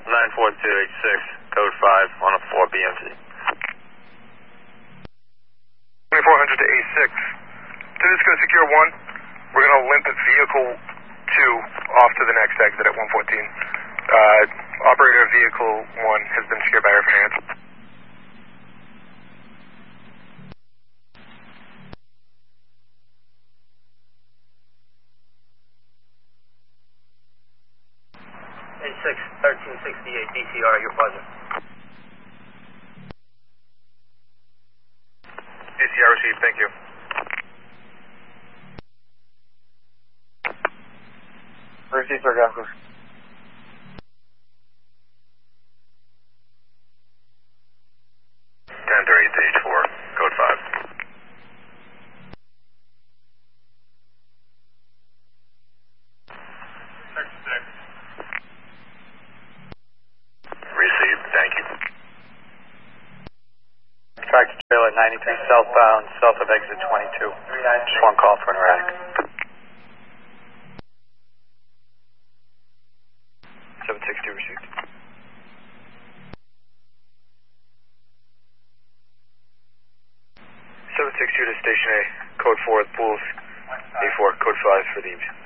94286, code 5 on a 4 BMC. 2400 to A6. So this is going to secure 1. We're going to limp vehicle 2 off to the next exit at 114. Operator of vehicle 1 has been secured by air finance. A6, 1368, DCR, your pleasure. DCR received, thank you. Received, sir, Gaffer. H4, code 5. Received, thank you. Tractor trailer 93 southbound, south of exit 22. Just one call for an erratic. 760 received. 762 to station A, code 4 at Pools, A4, code 5 for the